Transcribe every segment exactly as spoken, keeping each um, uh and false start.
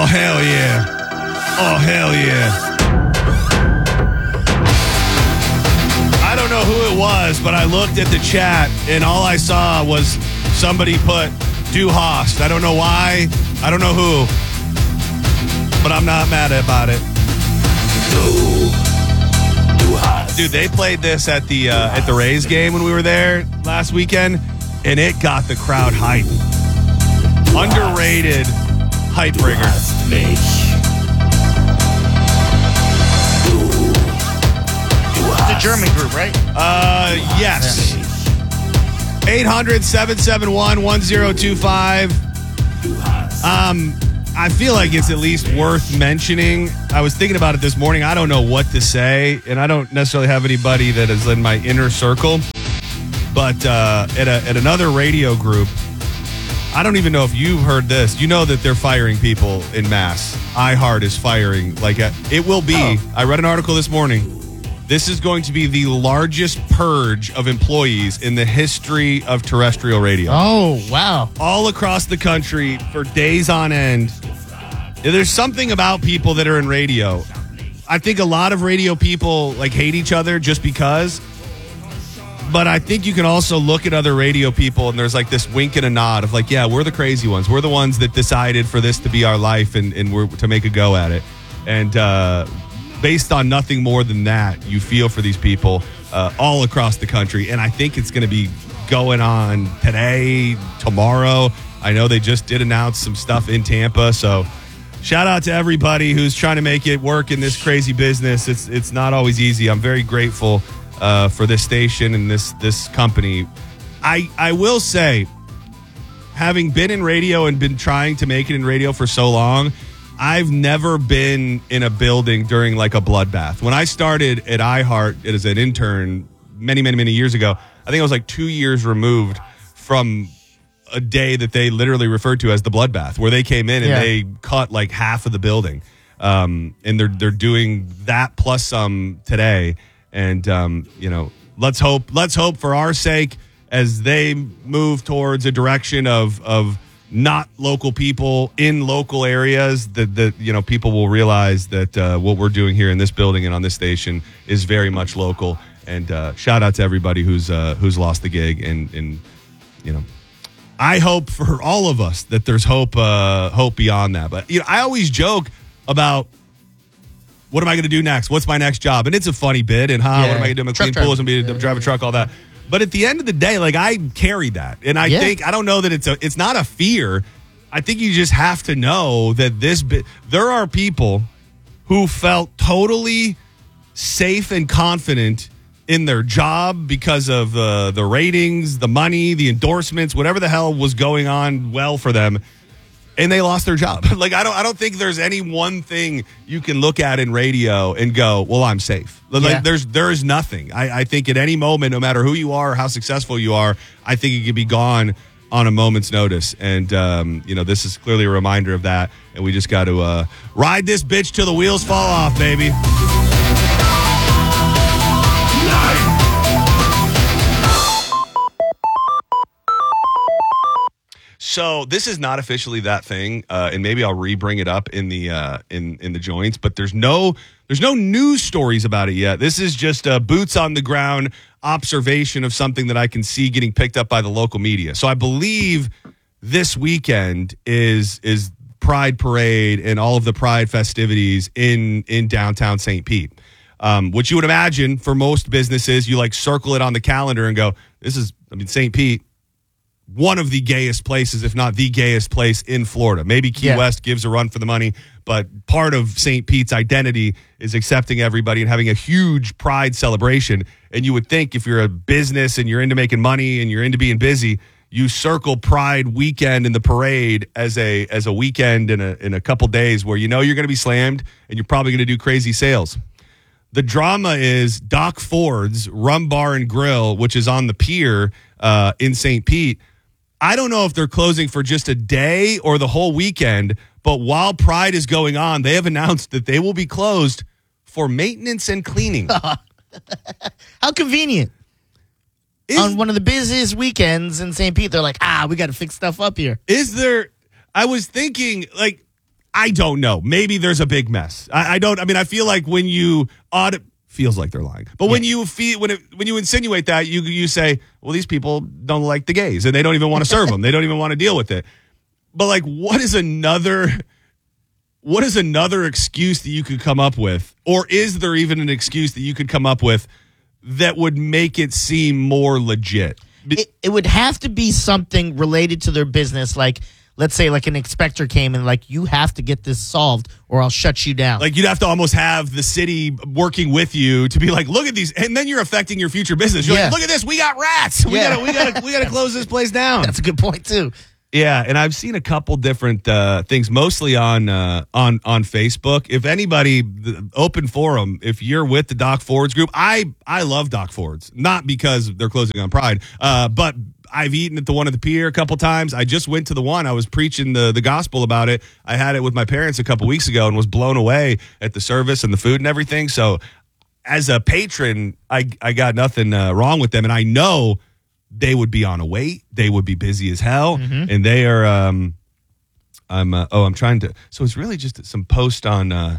Oh, hell yeah. Oh, hell yeah. I don't know who it was, but I looked at the chat, and all I saw was somebody put Du Hast. I don't know why. I don't know who. But I'm not mad about it. Dude, they played this at the uh, at the Rays game when we were there last weekend, and it got the crowd hype. Underrated hype bringer. It's a German group, right? Uh, yes. eight hundred, seven seven one, one zero two five. Um, I feel like it's at least worth mentioning. I was thinking about it this morning. I don't know what to say, and I don't necessarily have anybody that is in my inner circle. But uh, at, a, at another radio group, I don't even know if you've heard this. You know that they're firing people in mass. iHeart is firing. Like a, it will be. Oh. I read an article this morning. This is going to be the largest purge of employees in the history of terrestrial radio. Oh, wow. All across the country for days on end. There's something about people that are in radio. I think a lot of radio people like hate each other just because. But I think you can also look at other radio people and there's like this wink and a nod of like, yeah, we're the crazy ones. We're the ones that decided for this to be our life and, and we're to make a go at it. And uh, based on nothing more than that, you feel for these people uh, all across the country. And I think it's going to be going on today, tomorrow. I know they just did announce some stuff in Tampa. So shout out to everybody who's trying to make it work in this crazy business. It's it's not always easy. I'm very grateful Uh, for this station and this this company. I I will say, having been in radio and been trying to make it in radio for so long, I've never been in a building during like a bloodbath. When I started at iHeart as an intern many, many, many years ago, I think I was like two years removed from a day that they literally referred to as the bloodbath, where they came in and yeah. they cut like half of the building. Um, and they're they're doing that plus some today. And, um, you know, let's hope let's hope for our sake as they move towards a direction of of not local people in local areas that, that you know, people will realize that uh, what we're doing here in this building and on this station is very much local. And uh, shout out to everybody who's uh, who's lost the gig. And, and, you know, I hope for all of us that there's hope uh, hope beyond that. But, you know, I always joke about, what am I going to do next? What's my next job? And it's a funny bit. And, huh, yeah. what am I going to do? I'm going to clean pools and be, yeah, drive a truck, all that. But at the end of the day, like, I carry that. And I yeah. think, I don't know that it's a, it's not a fear. I think you just have to know that this bit, there are people who felt totally safe and confident in their job because of uh, the ratings, the money, the endorsements, whatever the hell was going on well for them. And they lost their job. Like, I don't I don't think there's any one thing you can look at in radio and go, well, I'm safe. Like, yeah. there's there is nothing. I, I think at any moment, no matter who you are or how successful you are, I think it can be gone on a moment's notice. And, um, you know, this is clearly a reminder of that. And we just got to uh, ride this bitch till the wheels fall off, baby. So this is not officially that thing, uh, and maybe I'll re-bring it up in the uh, in in the joints. But there's no there's no news stories about it yet. This is just a boots on the ground observation of something that I can see getting picked up by the local media. So I believe this weekend is is Pride Parade and all of the Pride festivities in in downtown Saint Pete, um, which you would imagine for most businesses, you like circle it on the calendar and go, this is I mean Saint Pete. One of the gayest places, if not the gayest place in Florida. Maybe Key yeah. West gives a run for the money, but part of Saint Pete's identity is accepting everybody and having a huge pride celebration. And you would think if you're a business and you're into making money and you're into being busy, you circle Pride weekend and the parade as a as a weekend in a in a couple days where you know you're going to be slammed and you're probably going to do crazy sales. The drama is Doc Ford's Rum Bar and Grill, which is on the pier uh, in Saint Pete. I don't know if they're closing for just a day or the whole weekend, but while Pride is going on, they have announced that they will be closed for maintenance and cleaning. How convenient. Is, on one of the busiest weekends in Saint Pete, they're like, ah, we got to fix stuff up here. Is there, I was thinking, like, I don't know. Maybe there's a big mess. I, I don't. I mean, I feel like when you audit, feels like they're lying. But yeah. when you feel when it, when you insinuate that, you you say, well, these people don't like the gays, and they don't even want to serve them. They don't even want to deal with it. But like, what is another? What is another excuse that you could come up with, or is there even an excuse that you could come up with that would make it seem more legit? It, it would have to be something related to their business, like. Let's say like an inspector came and like, you have to get this solved or I'll shut you down. Like you'd have to almost have the city working with you to be like, look at these. And then you're affecting your future business. You're yeah. like, look at this. We got rats. We yeah. gotta, we gotta, we gotta close this place down. That's a good point too. Yeah. And I've seen a couple different uh, things, mostly on, uh, on, on Facebook. If anybody, the open forum, if you're with the Doc Fords group, I, I love Doc Fords, not because they're closing on Pride, uh, but I've eaten at the one at the pier a couple times. I just went to the one. I was preaching the, the gospel about it. I had it with my parents a couple weeks ago and was blown away at the service and the food and everything. So as a patron, I, I got nothing uh, wrong with them. And I know they would be on a wait. They would be busy as hell. Mm-hmm. And they are, um, I'm, uh, oh, I'm trying to, so it's really just some post on, uh,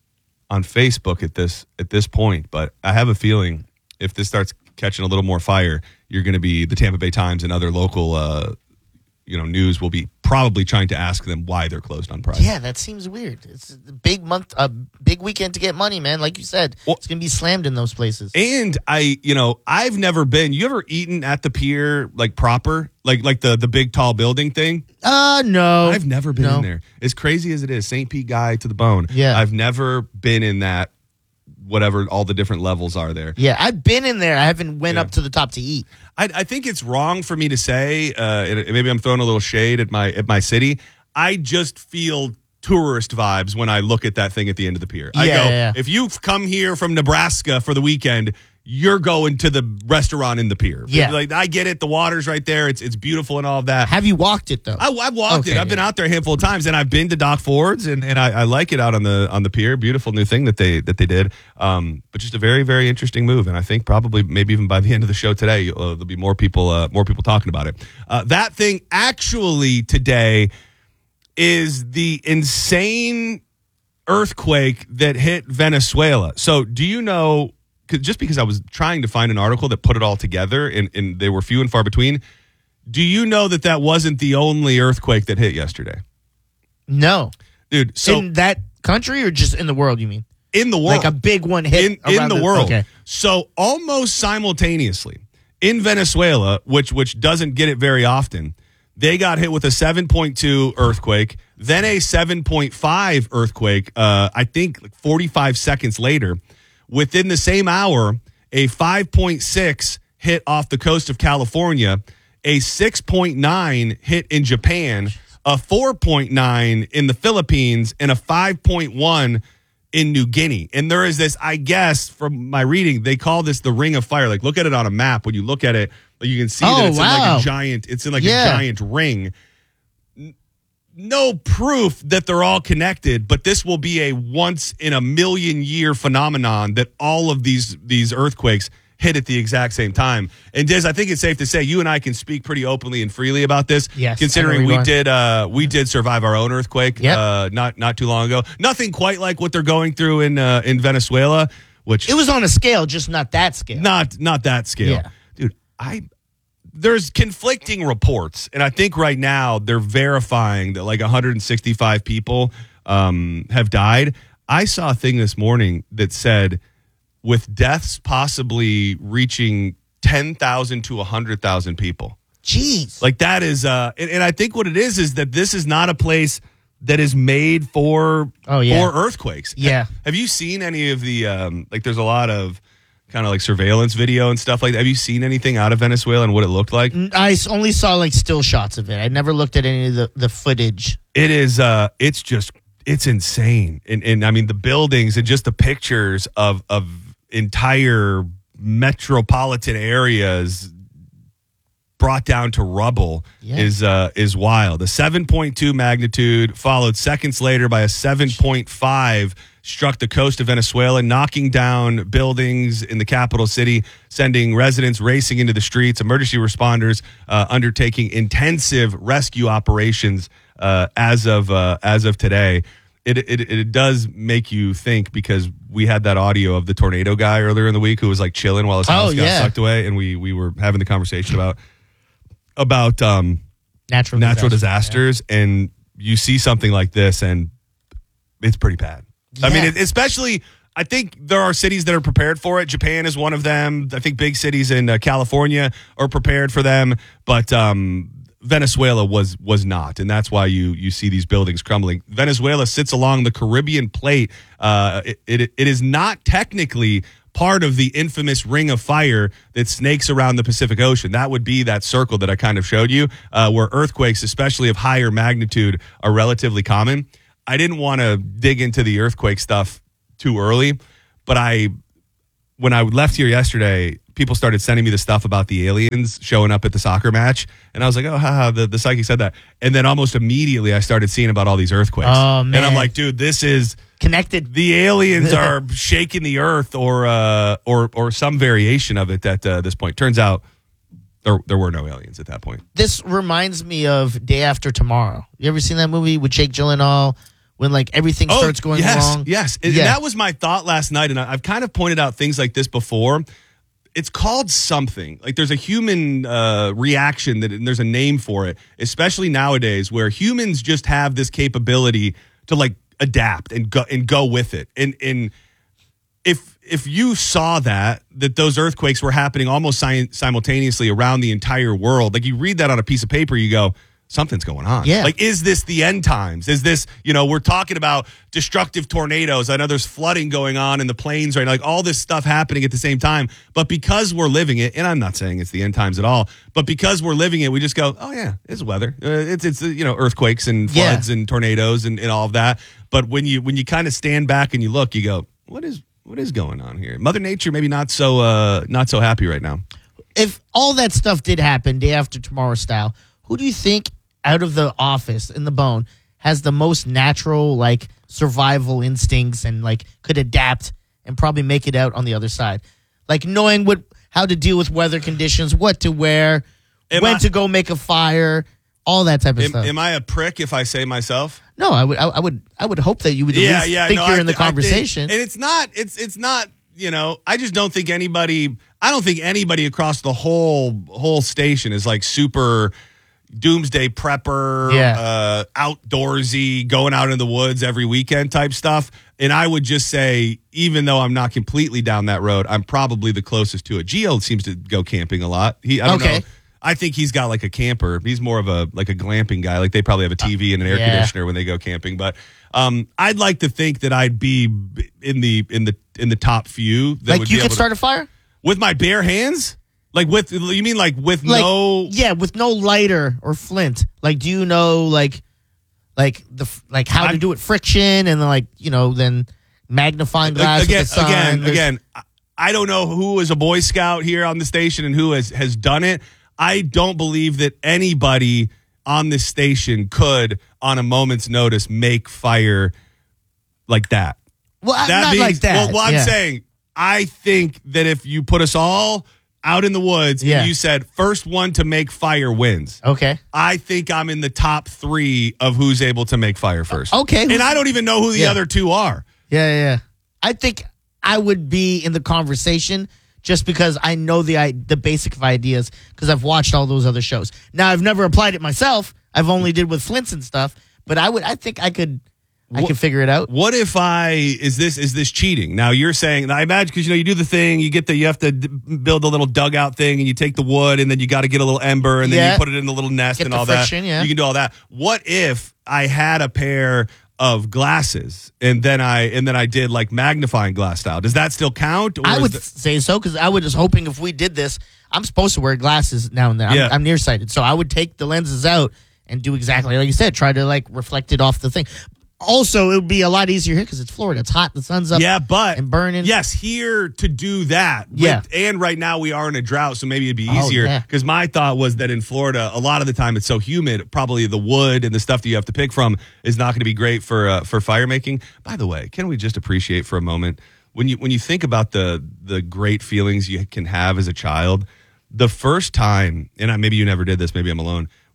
on Facebook at this, at this point. But I have a feeling if this starts catching a little more fire, you're going to be the Tampa Bay Times and other local, uh, you know, news will be probably trying to ask them why they're closed on Pride. Yeah, that seems weird. It's a big month, a big weekend to get money, man. Like you said, well, it's going to be slammed in those places. And I, you know, I've never been. You ever eaten at the pier, like proper, like like the the big tall building thing? Uh, no. I've never been no. in there. As crazy as it is, Saint Pete guy to the bone. Yeah, I've never been in that. Whatever all the different levels are there. Yeah, I've been in there. I haven't went yeah. up to the top to eat. I, I think it's wrong for me to say, uh, and maybe I'm throwing a little shade at my at my city. I just feel tourist vibes when I look at that thing at the end of the pier. Yeah, I go, yeah, yeah. if you've come here from Nebraska for the weekend, you're going to the restaurant in the pier. Yeah. Like, I get it. The water's right there. It's it's beautiful and all of that. Have you walked it, though? I, I've walked okay, it. I've yeah. been out there a handful of times, and I've been to Doc Ford's, and, and I, I like it out on the on the pier. Beautiful new thing that they that they did. Um, but just a very, very interesting move, and I think probably maybe even by the end of the show today, uh, there'll be more people uh, more people talking about it. Uh, that thing actually today is the insane earthquake that hit Venezuela. So do you know... Just because I was trying to find an article that put it all together, and, and they were few and far between. Do you know that that wasn't the only earthquake that hit yesterday? No, dude. So in that country or just in the world? You mean in the world? Like a big one hit in, in the, the world. Okay. So almost simultaneously in Venezuela, which which doesn't get it very often, they got hit with a seven point two earthquake, then a seven point five earthquake. Uh, I think like forty-five seconds later. Within the same hour, a five point six hit off the coast of California, a six point nine hit in Japan, a four point nine in the Philippines, and a five point one in New Guinea. And there is this, I guess, from my reading, they call this the Ring of Fire. Like, look at it on a map. When you look at it, you can see oh, that it's wow. in like a giant, it's in like yeah. a giant ring. No proof that they're all connected, but this will be a once in a million year phenomenon that all of these these earthquakes hit at the exact same time. And Diz, I think it's safe to say you and I can speak pretty openly and freely about this. Yes, considering we did uh, we did survive our own earthquake yep. uh, not not too long ago. Nothing quite like what they're going through in uh, in Venezuela, which it was on a scale, just not that scale. Not not that scale, yeah. dude. I. There's conflicting reports, and I think right now they're verifying that like one hundred sixty-five people um, have died. I saw a thing this morning that said with deaths possibly reaching ten thousand to one hundred thousand people. Jeez. Like that is, uh, and, and I think what it is is that this is not a place that is made for, oh, yeah. for earthquakes. Yeah. Have, have you seen any of the, um, like there's a lot of, kind of like surveillance video and stuff like that. Have you seen anything out of Venezuela and what it looked like? I only saw like still shots of it. I never looked at any of the, the footage. It is, uh, it's just, it's insane. And, and I mean, the buildings and just the pictures of, of entire metropolitan areas brought down to rubble yeah. is, uh, is wild. A seven point two magnitude followed seconds later by a seven point five struck the coast of Venezuela, knocking down buildings in the capital city, sending residents racing into the streets, emergency responders uh, undertaking intensive rescue operations uh, as of uh, as of today. It, it it does make you think, because we had that audio of the tornado guy earlier in the week who was like chilling while his house Oh, got yeah. sucked away, and we we were having the conversation about about um, Natural natural disasters. disasters, and you see something like this, and it's pretty bad. I mean, Yeah. it, especially, I think there are cities that are prepared for it. Japan is one of them. I think big cities in uh, California are prepared for them, but um, Venezuela was was not, and that's why you you see these buildings crumbling. Venezuela sits along the Caribbean plate. Uh, it, it it is not technically part of the infamous ring of fire that snakes around the Pacific Ocean. That would be that circle that I kind of showed you, uh, where earthquakes, especially of higher magnitude, are relatively common. I didn't want to dig into the earthquake stuff too early, but I, when I left here yesterday, people started sending me the stuff about the aliens showing up at the soccer match, and I was like, oh, haha, the, the psychic said that. And then almost immediately I started seeing about all these earthquakes. Oh, man. And I'm like, dude, this is... Connected. The aliens are shaking the earth, or uh, or or some variation of it at uh, this point. Turns out there there were no aliens at that point. This reminds me of Day After Tomorrow. You ever seen that movie with Jake Gyllenhaal when like everything starts going yes, wrong? Yes, and Yeah. that was my thought last night, and I- I've kind of pointed out things like this before. It's called something. Like there's a human uh, reaction that, and there's a name for it, especially nowadays, where humans just have this capability to like adapt and go and go with it. And and if if you saw that that those earthquakes were happening almost si- simultaneously around the entire world, like you read that on a piece of paper, you go, something's going on. Yeah. Like, is this the end times? Is this, you know, we're talking about destructive tornadoes. I know there's flooding going on in the plains right now, like all this stuff happening at the same time. But because we're living it, and I'm not saying it's the end times at all, but because we're living it, we just go, oh yeah, it's weather. Uh, it's, it's, uh, you know, earthquakes and Yeah. floods and tornadoes and, and all of that. But when you, when you kind of stand back and you look, you go, what is, what is going on here? Mother Nature maybe not so, uh, not so happy right now. If all that stuff did happen Day After Tomorrow style, who do you think out of the office in the bone has the most natural like survival instincts and like could adapt and probably make it out on the other side, like knowing what how to deal with weather conditions, what to wear, Am when I- to go make a fire, all that type of Am, stuff. am I a prick if I say myself? no, I would I, I would I would hope that you would at Yeah, least yeah. think no, you're I in the thi- I think- conversation. and it's not. It's it's not. You know, I just don't think anybody. I don't think anybody across the whole whole station is like super doomsday prepper, Yeah. uh, outdoorsy, going out in the woods every weekend type stuff. And I would just say, even though I'm not completely down that road, I'm probably the closest to it. Gio seems to go camping a lot. He, I don't Okay. know. I think he's got like a camper. He's more of a like a glamping guy. Like they probably have a T V and an air Yeah. conditioner when they go camping. But um, I'd like to think that I'd be in the in the in the top few. That like would you be could able start to, a fire. with my bare hands. Like with you mean like with Like, no yeah, with no lighter or flint. Like, do you know like like the f- like how to I'm- do it friction and then like you know then magnifying glass again with the sun. again There's- again. I- I don't know who is a Boy Scout here on the station and who has has done it. I don't believe that anybody on this station could, on a moment's notice, make fire like that. Well, I- That not means, like that. Well, well I'm yeah. saying, I think that if you put us all out in the woods Yeah. and you said first one to make fire wins, Okay. I think I'm in the top three of who's able to make fire first. Okay. And I don't even know who the Yeah. other two are. Yeah, yeah, yeah. I think I would be in the conversation just because I know the i- the basic ideas because I've watched all those other shows. Now I've never applied it myself. I've only did with Flints and stuff. But I would. I think I could. I What- could figure it out. What if I is this is this cheating? Now you're saying I imagine because you know you do the thing, you get the you have to d- build a little dugout thing, and you take the wood, and then you got to get a little ember, and then Yeah. you put it in the little nest Get and the all friction, that. yeah. You can do all that. What if I had a pair of glasses, and then I and then I did like magnifying glass style? Does that still count? Or I is would the- say so because I was just hoping if we did this, I'm supposed to wear glasses now and then. I'm, Yeah. I'm nearsighted, so I would take the lenses out and do exactly like you said. Try to like reflect it off the thing. Also, it would be a lot easier here because it's Florida. It's hot. The sun's up. yeah, but and burning. Yes, here to do that. with- Yeah. and right now we are in a drought, so maybe it'd be Oh, easier. yeah. Because my thought was that in Florida, a lot of the time it's so humid, probably the wood and the stuff that you have to pick from is not going to be great for uh, for fire making. By the way, can we just appreciate for a moment when you when you think about the the great feelings you can have as a child? The first time, and I, maybe you never did this, maybe I'm alone.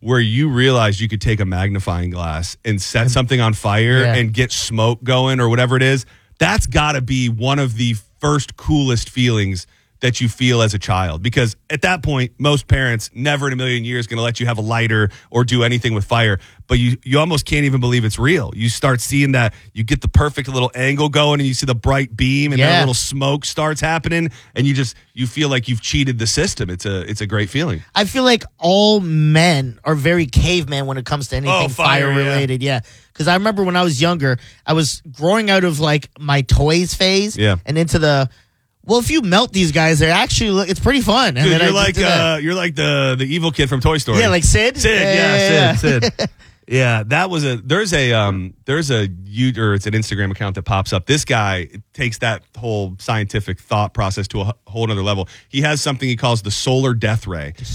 where you realize you could take a magnifying glass and set something on fire Yeah. and get smoke going or whatever it is. That's got to be one of the first coolest feelings that you feel as a child, because at that point, most parents never in a million years going to let you have a lighter or do anything with fire. But you, you almost can't even believe it's real. You start seeing that you get the perfect little angle going and you see the bright beam and then Yeah. a little smoke starts happening and you just, you feel like you've cheated the system. It's a, it's a great feeling. I feel like all men are very caveman when it comes to anything Oh, fire, fire related. Yeah. Because I remember when I was younger, I was growing out of like my toys phase Yeah. and into the, well, if you melt these guys, they're actually, look- it's pretty fun. And Dude, then I you're did like, that. uh, you're like the, the evil kid from Toy Story. yeah, like Sid? Sid, yeah, yeah, Sid, Sid. Yeah, that was a. There's a um. There's a you or it's an Instagram account that pops up. This guy takes that whole scientific thought process to a whole other level. He has something he calls the solar death ray,